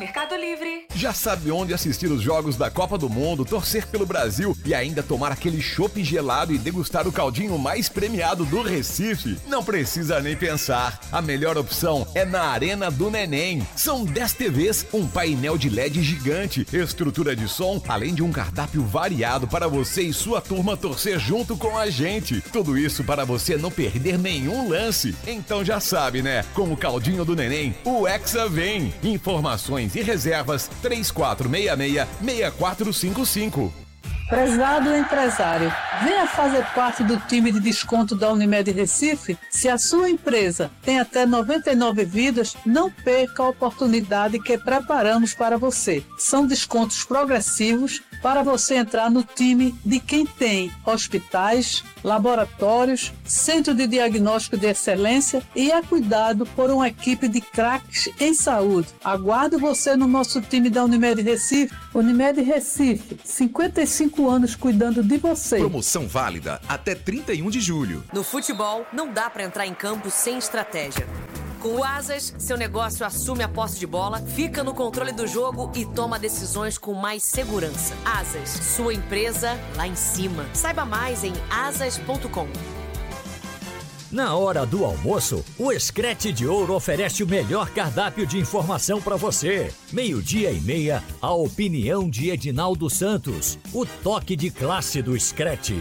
Mercado Livre. Já sabe onde assistir os jogos da Copa do Mundo, torcer pelo Brasil e ainda tomar aquele chopp gelado e degustar o caldinho mais premiado do Recife? Não precisa nem pensar. A melhor opção é na Arena do Neném. São 10 TVs, um painel de LED gigante, estrutura de som, além de um cardápio variado para você e sua turma torcer junto com a gente. Tudo isso para você não perder nenhum lance. Então já sabe, né? Com o caldinho do Neném, o Hexa vem. Informações e reservas 3466-6455. Prezado empresário, venha fazer parte do time de desconto da Unimed Recife. Se a sua empresa tem até 99 vidas, não perca a oportunidade que preparamos para você. São descontos progressivos para você entrar no time de quem tem hospitais, laboratórios, centro de diagnóstico de excelência e é cuidado por uma equipe de craques em saúde. Aguardo você no nosso time da Unimed Recife. Unimed Recife, 55 anos cuidando de você. Promoção válida até 31 de julho. No futebol, não dá para entrar em campo sem estratégia. Com o Asas, seu negócio assume a posse de bola, fica no controle do jogo e toma decisões com mais segurança. Asas, sua empresa lá em cima. Saiba mais em asas.com. Na hora do almoço, o Screte de Ouro oferece o melhor cardápio de informação para você. 12:30, a opinião de Edinaldo Santos. O toque de classe do Screte.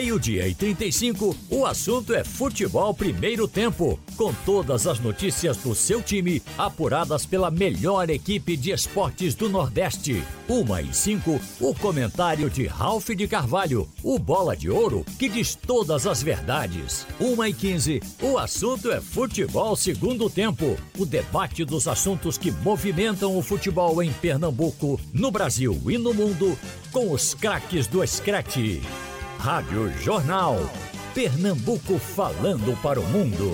12:35, o assunto é futebol primeiro tempo. Com todas as notícias do seu time, apuradas pela melhor equipe de esportes do Nordeste. 1:05, o comentário de Ralph de Carvalho. O Bola de Ouro, que diz todas as verdades. 1:15, o assunto é futebol segundo tempo. O debate dos assuntos que movimentam o futebol em Pernambuco, no Brasil e no mundo, com os craques do Screte. Rádio Jornal. Pernambuco falando para o mundo.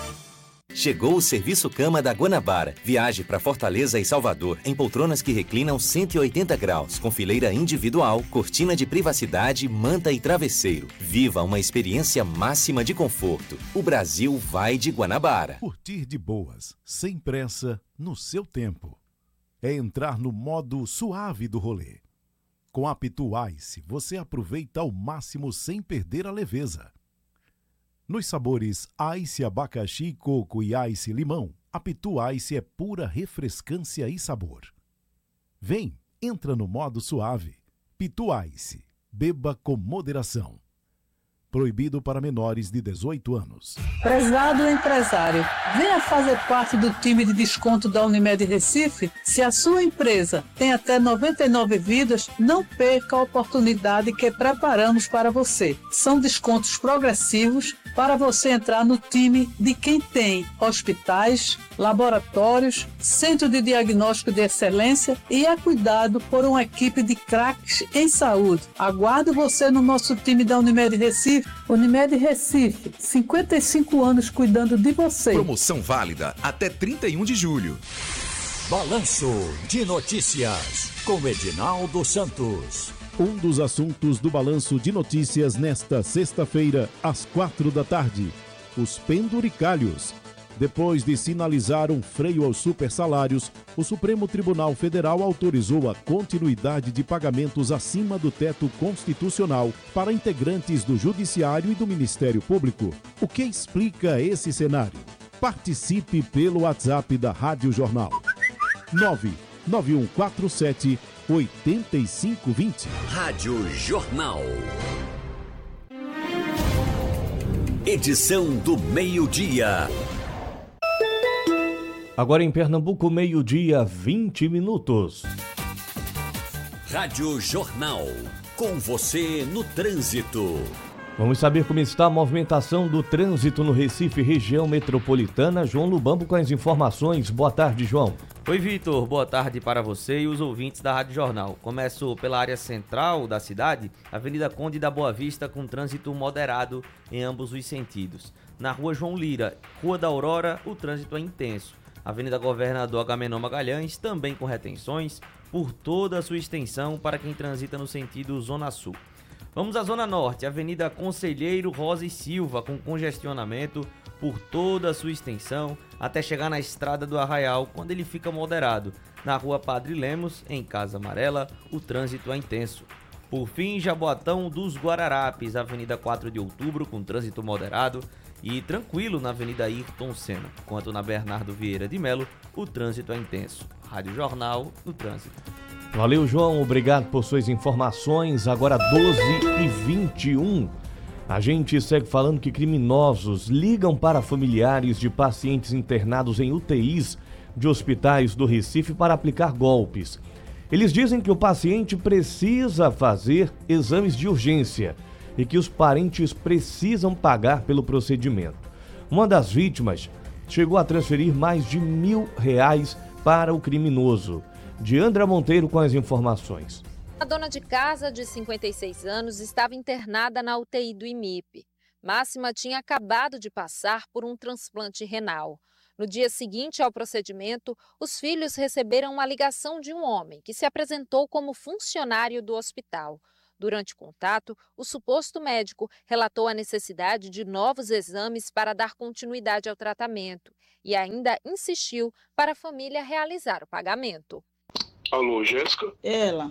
Chegou o Serviço Cama da Guanabara. Viaje para Fortaleza e Salvador em poltronas que reclinam 180 graus, com fileira individual, cortina de privacidade, manta e travesseiro. Viva uma experiência máxima de conforto. O Brasil vai de Guanabara. Curtir de boas, sem pressa, no seu tempo. É entrar no modo suave do rolê. Com a Pitu Ice, você aproveita ao máximo sem perder a leveza. Nos sabores Ice abacaxi, coco e Ice limão, a Pitu Ice é pura refrescância e sabor. Vem, entra no modo suave. Pitu Ice, beba com moderação. Proibido para menores de 18 anos. Prezado empresário, venha fazer parte do time de desconto da Unimed Recife. Se a sua empresa tem até 99 vidas, não perca a oportunidade que preparamos para você. São descontos progressivos para você entrar no time de quem tem hospitais, laboratórios, centro de diagnóstico de excelência e é cuidado por uma equipe de craques em saúde. Aguardo você no nosso time da Unimed Recife. Unimed Recife, 55 anos cuidando de você. Promoção válida até 31 de julho. Balanço de Notícias, com Edinaldo Santos. Um dos assuntos do Balanço de Notícias nesta sexta-feira, às 16h, os penduricalhos. Depois de sinalizar um freio aos supersalários, o Supremo Tribunal Federal autorizou a continuidade de pagamentos acima do teto constitucional para integrantes do Judiciário e do Ministério Público. O que explica esse cenário? Participe pelo WhatsApp da Rádio Jornal. 99147-8520. Rádio Jornal. Edição do meio-dia. Agora em Pernambuco, 12:20. Rádio Jornal, com você no trânsito. Vamos saber como está a movimentação do trânsito no Recife, região metropolitana. João Lubambo com as informações. Boa tarde, João. Oi, Vitor. Boa tarde para você e os ouvintes da Rádio Jornal. Começo pela área central da cidade, Avenida Conde da Boa Vista, com trânsito moderado em ambos os sentidos. Na Rua João Lira, Rua da Aurora, o trânsito é intenso. Avenida Governador Agamenon Magalhães, também com retenções por toda a sua extensão para quem transita no sentido Zona Sul. Vamos à Zona Norte, Avenida Conselheiro Rosa e Silva, com congestionamento por toda a sua extensão, até chegar na Estrada do Arraial, quando ele fica moderado. Na Rua Padre Lemos, em Casa Amarela, o trânsito é intenso. Por fim, Jaboatão dos Guararapes, Avenida 4 de Outubro, com trânsito moderado e tranquilo na Avenida Ayrton Senna. Enquanto na Bernardo Vieira de Melo, o trânsito é intenso. Rádio Jornal no trânsito. Valeu, João. Obrigado por suas informações. Agora 12h21. A gente segue falando que criminosos ligam para familiares de pacientes internados em UTIs de hospitais do Recife para aplicar golpes. Eles dizem que o paciente precisa fazer exames de urgência e que os parentes precisam pagar pelo procedimento. Uma das vítimas chegou a transferir mais de R$1.000 para o criminoso. Diandra Monteiro com as informações. A dona de casa, de 56 anos, estava internada na UTI do IMIP. Máxima tinha acabado de passar por um transplante renal. No dia seguinte ao procedimento, os filhos receberam uma ligação de um homem que se apresentou como funcionário do hospital. Durante o contato, o suposto médico relatou a necessidade de novos exames para dar continuidade ao tratamento e ainda insistiu para a família realizar o pagamento. Alô, Jéssica? Ela.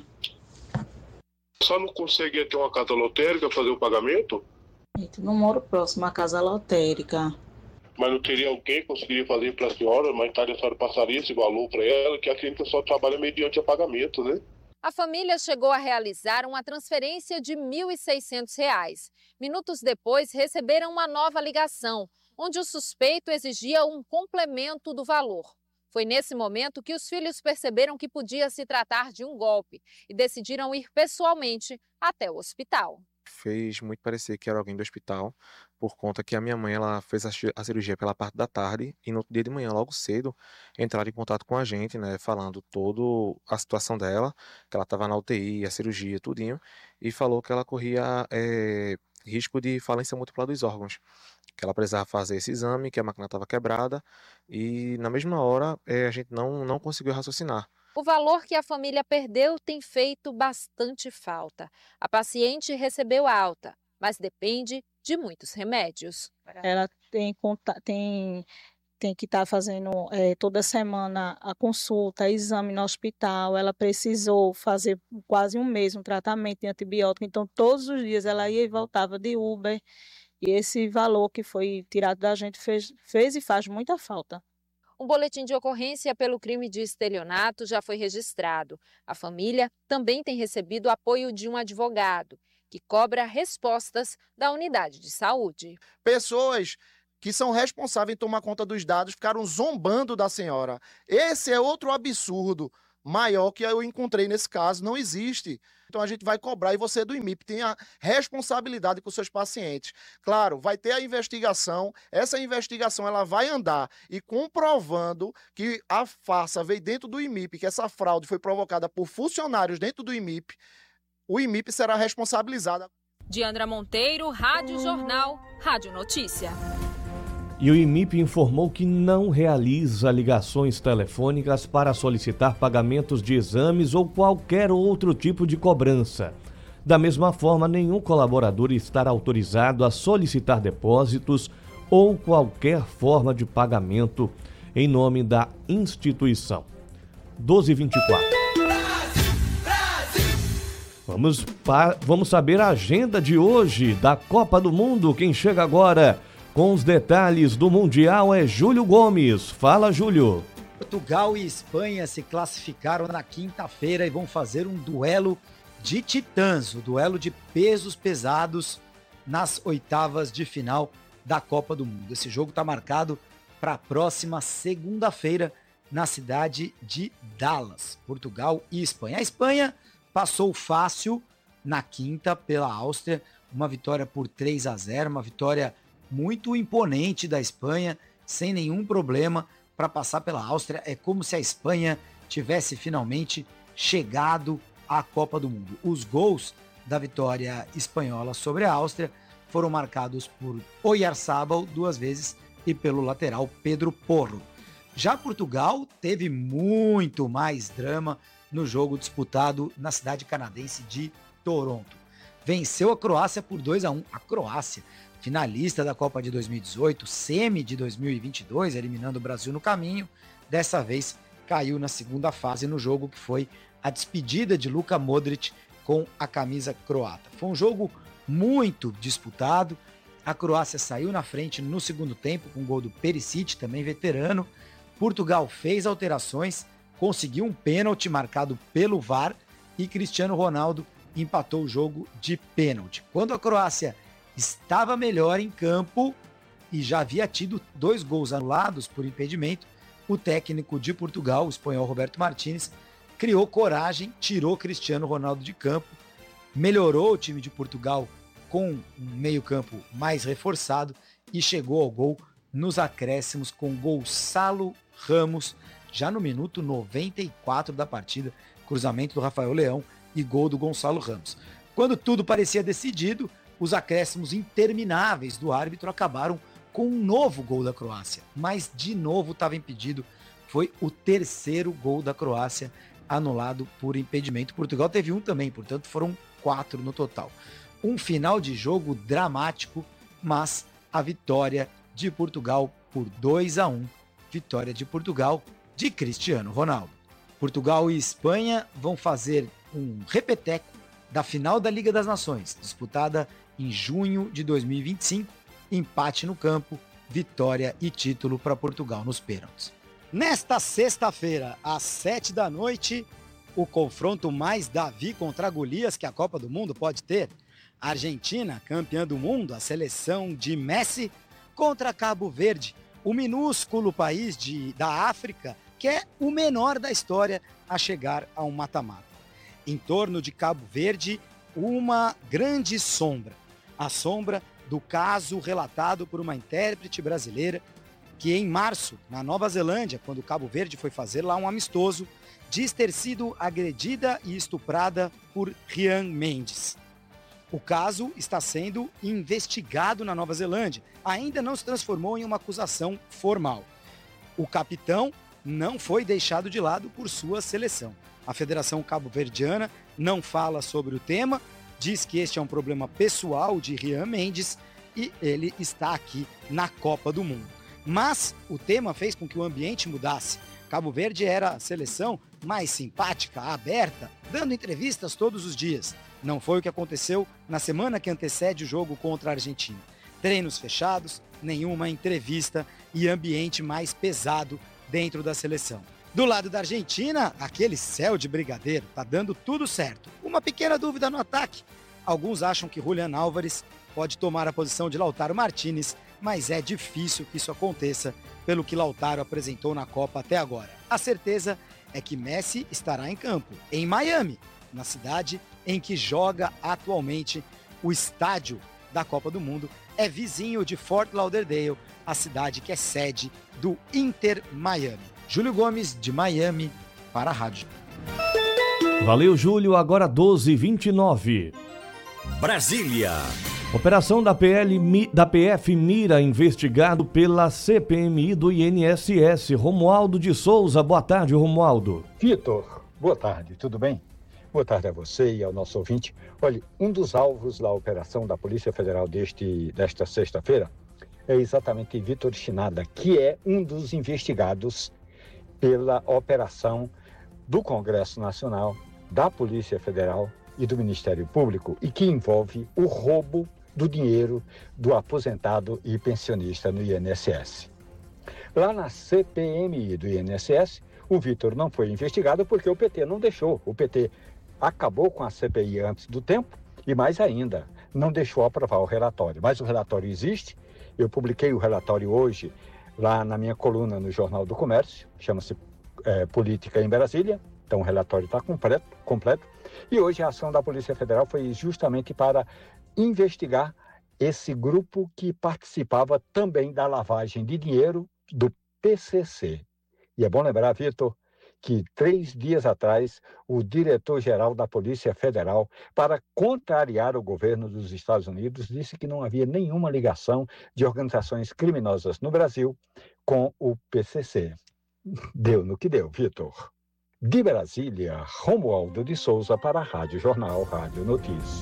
Só não consegue ter uma casa lotérica fazer o pagamento? Eu não moro próximo à casa lotérica. Mas não teria alguém que conseguiria fazer para a senhora, mais tarde a senhora passaria esse valor para ela, que a clínica só trabalha mediante a pagamento, né? A família chegou a realizar uma transferência de R$ 1.600. Minutos depois, receberam uma nova ligação, onde o suspeito exigia um complemento do valor. Foi nesse momento que os filhos perceberam que podia se tratar de um golpe e decidiram ir pessoalmente até o hospital. Fez muito parecer que era alguém do hospital, por conta que a minha mãe ela fez a cirurgia pela parte da tarde e no outro dia de manhã, logo cedo, entraram em contato com a gente, né, falando toda a situação dela, que ela estava na UTI, a cirurgia, tudinho, e falou que ela corria risco de falência múltipla dos órgãos, que ela precisava fazer esse exame, que a máquina estava quebrada e na mesma hora a gente não conseguiu raciocinar. O valor que a família perdeu tem feito bastante falta. A paciente recebeu alta, mas depende de muitos remédios. Ela tem que estar fazendo toda semana a consulta, exame no hospital. Ela precisou fazer quase um mês um tratamento de antibiótico. Então, todos os dias ela ia e voltava de Uber. E esse valor que foi tirado da gente fez e faz muita falta. Um boletim de ocorrência pelo crime de estelionato já foi registrado. A família também tem recebido o apoio de um advogado, que cobra respostas da unidade de saúde. Pessoas que são responsáveis em tomar conta dos dados ficaram zombando da senhora. Esse é outro absurdo maior que eu encontrei nesse caso, não existe. Então a gente vai cobrar e você do IMIP tem a responsabilidade com seus pacientes. Claro, vai ter a investigação, essa investigação ela vai andar e comprovando que a farsa veio dentro do IMIP, que essa fraude foi provocada por funcionários dentro do IMIP, o IMIP será responsabilizado. Diandra Monteiro, Rádio Jornal, Rádio Notícia. E o IMIP informou que não realiza ligações telefônicas para solicitar pagamentos de exames ou qualquer outro tipo de cobrança. Da mesma forma, nenhum colaborador estará autorizado a solicitar depósitos ou qualquer forma de pagamento em nome da instituição. 12h24. Vamos saber a agenda de hoje da Copa do Mundo. Quem chega agora com os detalhes do Mundial é Júlio Gomes. Fala, Júlio. Portugal e Espanha se classificaram na quinta-feira e vão fazer um duelo de titãs, o duelo de pesos pesados nas oitavas de final da Copa do Mundo. Esse jogo está marcado para a próxima segunda-feira na cidade de Dallas, Portugal e Espanha. A Espanha passou fácil na quinta pela Áustria, uma vitória por 3-0, uma vitória muito imponente da Espanha, sem nenhum problema para passar pela Áustria. É como se a Espanha tivesse finalmente chegado à Copa do Mundo. Os gols da vitória espanhola sobre a Áustria foram marcados por Oyarzabal 2 vezes e pelo lateral Pedro Porro. Já Portugal teve muito mais drama no jogo disputado na cidade canadense de Toronto. venceu a Croácia por 2-1. A Croácia, finalista da Copa de 2018, semi de 2022, eliminando o Brasil no caminho, dessa vez caiu na segunda fase no jogo que foi a despedida de Luka Modric com a camisa croata. Foi um jogo muito disputado. A Croácia saiu na frente no segundo tempo com o gol do Perisic, também veterano. Portugal fez alterações, conseguiu um pênalti marcado pelo VAR e Cristiano Ronaldo empatou o jogo de pênalti. Quando a Croácia estava melhor em campo e já havia tido 2 gols anulados por impedimento, o técnico de Portugal, o espanhol Roberto Martínez, criou coragem, tirou Cristiano Ronaldo de campo, melhorou o time de Portugal com um meio-campo mais reforçado e chegou ao gol nos acréscimos com Gonçalo Ramos, já no minuto 94 da partida, cruzamento do Rafael Leão e gol do Gonçalo Ramos. Quando tudo parecia decidido, os acréscimos intermináveis do árbitro acabaram com um novo gol da Croácia, mas de novo estava impedido. Foi o terceiro gol da Croácia anulado por impedimento. Portugal teve um também, portanto foram 4 no total. Um final de jogo dramático, mas a vitória de Portugal por 2-1. Vitória de Portugal de Cristiano Ronaldo. Portugal e Espanha vão fazer um repeteco da final da Liga das Nações, disputada em junho de 2025. Empate no campo, vitória e título para Portugal nos pênaltis. Nesta sexta-feira, às 7 da noite, o confronto mais Davi contra Golias que a Copa do Mundo pode ter. Argentina, campeã do mundo, a seleção de Messi, contra Cabo Verde, o minúsculo país da África, que é o menor da história a chegar a um mata-mata. Em torno de Cabo Verde, uma grande sombra. A sombra do caso relatado por uma intérprete brasileira que em março, na Nova Zelândia, quando Cabo Verde foi fazer lá um amistoso, diz ter sido agredida e estuprada por Ryan Mendes. O caso está sendo investigado na Nova Zelândia. Ainda não se transformou em uma acusação formal. O capitão não foi deixado de lado por sua seleção. A Federação Cabo-Verdiana não fala sobre o tema, diz que este é um problema pessoal de Ryan Mendes e ele está aqui na Copa do Mundo. Mas o tema fez com que o ambiente mudasse. Cabo Verde era a seleção mais simpática, aberta, dando entrevistas todos os dias. Não foi o que aconteceu na semana que antecede o jogo contra a Argentina. Treinos fechados, nenhuma entrevista e ambiente mais pesado dentro da seleção. Do lado da Argentina, aquele céu de brigadeiro, tá dando tudo certo. Uma pequena dúvida no ataque. Alguns acham que Julián Álvares pode tomar a posição de Lautaro Martínez, mas é difícil que isso aconteça pelo que Lautaro apresentou na Copa até agora. A certeza é que Messi estará em campo, em Miami, na cidade em que joga atualmente o estádio da Copa do Mundo. É vizinho de Fort Lauderdale, a cidade que é sede do Inter Miami. Júlio Gomes, de Miami, para a Rádio. Valeu, Júlio. Agora 12h29. Brasília. Operação da PF mira investigado pela CPMI do INSS. Romualdo de Souza, boa tarde, Romualdo. Vitor, boa tarde, tudo bem? Boa tarde a você e ao nosso ouvinte. Olha, um dos alvos da operação da Polícia Federal desta sexta-feira é exatamente Vitor Chinada, que é um dos investigados pela operação do Congresso Nacional, da Polícia Federal e do Ministério Público e que envolve o roubo do dinheiro do aposentado e pensionista no INSS. Lá na CPMI do INSS, o Vitor não foi investigado porque o PT não deixou. O PT acabou com a CPI antes do tempo e, mais ainda, não deixou aprovar o relatório. Mas o relatório existe. Eu publiquei o relatório hoje lá na minha coluna no Jornal do Comércio, chama-se Política em Brasília. Então o relatório está completo. E hoje a ação da Polícia Federal foi justamente para investigar esse grupo que participava também da lavagem de dinheiro do PCC. E é bom lembrar, Vitor, que 3 dias atrás o diretor-geral da Polícia Federal, para contrariar o governo dos Estados Unidos, disse que não havia nenhuma ligação de organizações criminosas no Brasil com o PCC. Deu no que deu, Vitor. De Brasília, Romualdo de Souza para a Rádio Jornal, Rádio Notícia.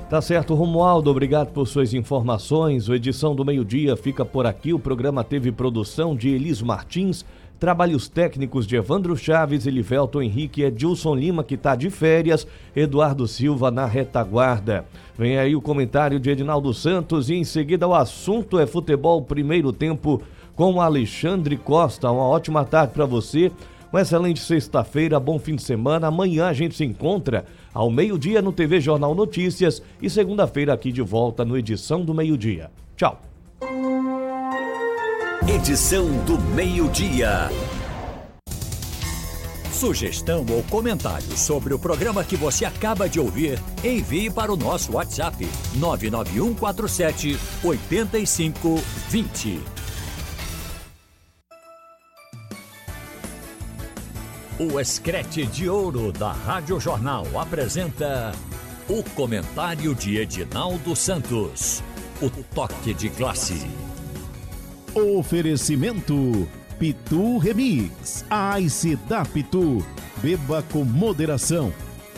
Tá certo, Romualdo, obrigado por suas informações. O Edição do Meio-Dia fica por aqui. O programa teve produção de Elis Martins, trabalhos técnicos de Evandro Chaves, Elivelton Henrique, Edilson Lima, que está de férias, Eduardo Silva na retaguarda. Vem aí o comentário de Edinaldo Santos e em seguida o assunto é futebol primeiro tempo com Alexandre Costa. Uma ótima tarde para você, uma excelente sexta-feira, bom fim de semana. Amanhã a gente se encontra ao meio-dia no TV Jornal Notícias e segunda-feira aqui de volta no Edição do Meio-Dia. Tchau. Edição do Meio-Dia. Sugestão ou comentário sobre o programa que você acaba de ouvir, envie para o nosso WhatsApp 99147-8520. O Escrete de Ouro da Rádio Jornal apresenta o comentário de Edinaldo Santos, o toque de classe. Oferecimento Pitu Remix. Ice da Pitu. Beba com moderação.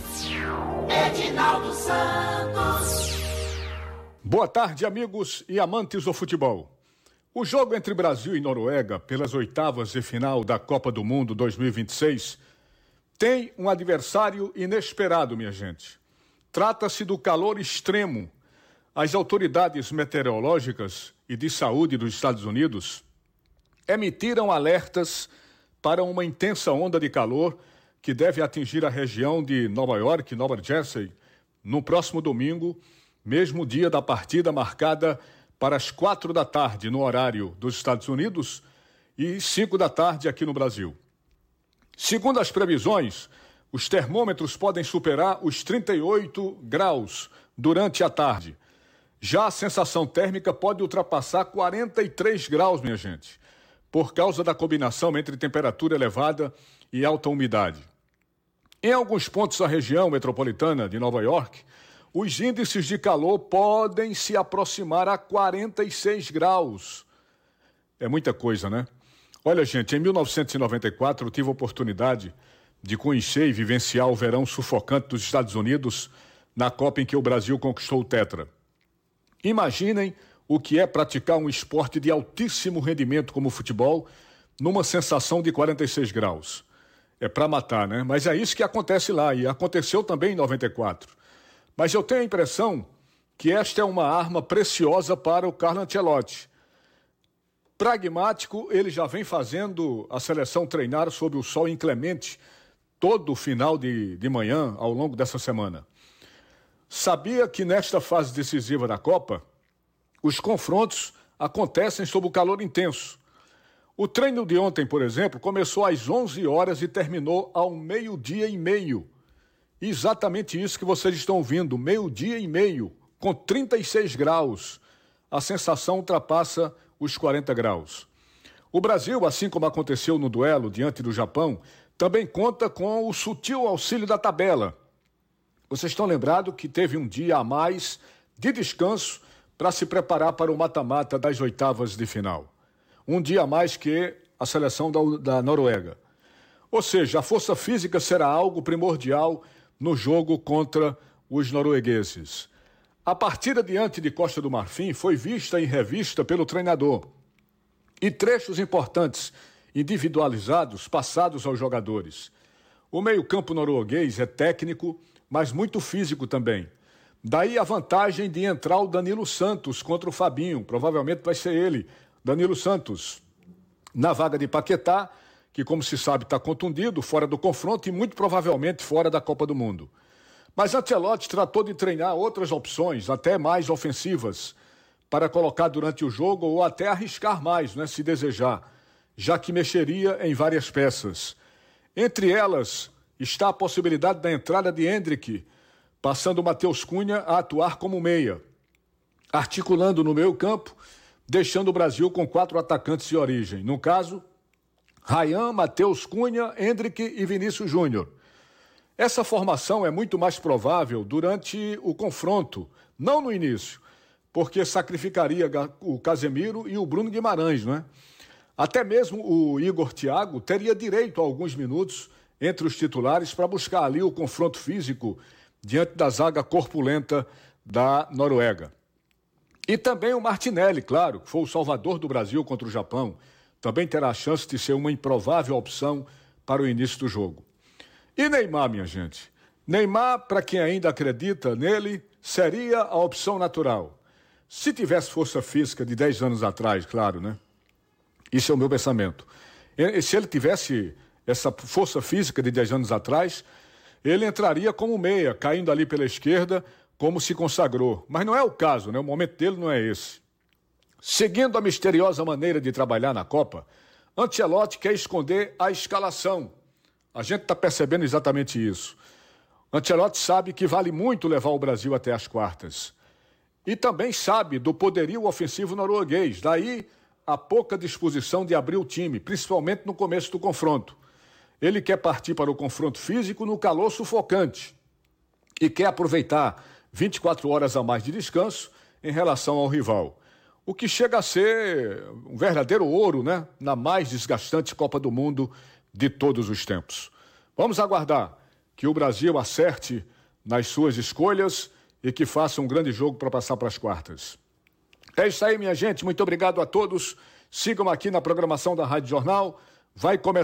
Edinaldo Santos. Boa tarde, amigos e amantes do futebol. O jogo entre Brasil e Noruega pelas oitavas de final da Copa do Mundo 2026 tem um adversário inesperado, minha gente. Trata-se do calor extremo. As autoridades meteorológicas e de saúde dos Estados Unidos emitiram alertas para uma intensa onda de calor que deve atingir a região de Nova York, Nova Jersey, no próximo domingo, mesmo dia da partida marcada para as 4 da tarde no horário dos Estados Unidos e 5 da tarde aqui no Brasil. Segundo as previsões, os termômetros podem superar os 38 graus durante a tarde. Já a sensação térmica pode ultrapassar 43 graus, minha gente, por causa da combinação entre temperatura elevada e alta umidade. Em alguns pontos da região metropolitana de Nova York, os índices de calor podem se aproximar a 46 graus. É muita coisa, né? Olha, gente, em 1994 eu tive a oportunidade de conhecer e vivenciar o verão sufocante dos Estados Unidos na Copa em que o Brasil conquistou o Tetra. Imaginem o que é praticar um esporte de altíssimo rendimento como o futebol numa sensação de 46 graus. É para matar, né? Mas é isso que acontece lá e aconteceu também em 94. Mas eu tenho a impressão que esta é uma arma preciosa para o Carlo Ancelotti. Pragmático, ele já vem fazendo a seleção treinar sob o sol inclemente todo o final de manhã ao longo dessa semana. Sabia que nesta fase decisiva da Copa, os confrontos acontecem sob o calor intenso. O treino de ontem, por exemplo, começou às 11 horas e terminou ao 12:30. Exatamente isso que vocês estão ouvindo, 12:30, com 36 graus. A sensação ultrapassa os 40 graus. O Brasil, assim como aconteceu no duelo diante do Japão, também conta com o sutil auxílio da tabela. Vocês estão lembrados que teve um dia a mais de descanso para se preparar para o mata-mata das oitavas de final. Um dia a mais que a seleção da Noruega. Ou seja, a força física será algo primordial no jogo contra os noruegueses. A partida diante de Costa do Marfim foi vista e revista pelo treinador. E trechos importantes, individualizados, passados aos jogadores. O meio-campo norueguês é técnico, mas muito físico também. Daí a vantagem de entrar o Danilo Santos contra o Fabinho. Provavelmente vai ser ele, Danilo Santos, na vaga de Paquetá, que, como se sabe, está contundido, fora do confronto e muito provavelmente fora da Copa do Mundo. Mas Ancelotti tratou de treinar outras opções, até mais ofensivas, para colocar durante o jogo ou até arriscar mais, né, se desejar, já que mexeria em várias peças. Entre elas está a possibilidade da entrada de Endrick, passando o Matheus Cunha a atuar como meia, articulando no meio campo, deixando o Brasil com 4 atacantes de origem. No caso, Ryan, Matheus Cunha, Endrick e Vinícius Júnior. Essa formação é muito mais provável durante o confronto, não no início, porque sacrificaria o Casemiro e o Bruno Guimarães, não é? Até mesmo o Igor Thiago teria direito a alguns minutos entre os titulares para buscar ali o confronto físico diante da zaga corpulenta da Noruega. E também o Martinelli, claro, que foi o salvador do Brasil contra o Japão, também terá a chance de ser uma improvável opção para o início do jogo. E Neymar, minha gente? Neymar, para quem ainda acredita nele, seria a opção natural. Se tivesse força física de 10 anos atrás, claro, né? Isso é o meu pensamento. Se ele tivesse essa força física de 10 anos atrás, ele entraria como meia, caindo ali pela esquerda, como se consagrou. Mas não é o caso, né? O momento dele não é esse. Seguindo a misteriosa maneira de trabalhar na Copa, Ancelotti quer esconder a escalação. A gente está percebendo exatamente isso. Ancelotti sabe que vale muito levar o Brasil até as quartas. E também sabe do poderio ofensivo norueguês. Daí a pouca disposição de abrir o time, principalmente no começo do confronto. Ele quer partir para o confronto físico no calor sufocante e quer aproveitar 24 horas a mais de descanso em relação ao rival. O que chega a ser um verdadeiro ouro, né? Na mais desgastante Copa do Mundo de todos os tempos. Vamos aguardar que o Brasil acerte nas suas escolhas e que faça um grande jogo para passar para as quartas. É isso aí, minha gente. Muito obrigado a todos. Sigam aqui na programação da Rádio Jornal. Vai começar